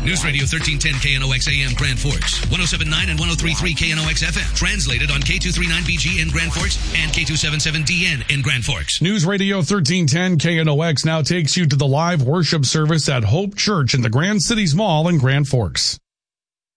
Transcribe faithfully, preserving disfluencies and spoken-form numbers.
News Radio thirteen ten K N O X A M Grand Forks, one oh seven point nine and one oh three point three K N O X F M. Translated on K two thirty-nine B G in Grand Forks and K two seventy-seven D N in Grand Forks. News Radio thirteen ten K N O X now takes you to the live worship service at Hope Church in the Grand Cities Mall in Grand Forks.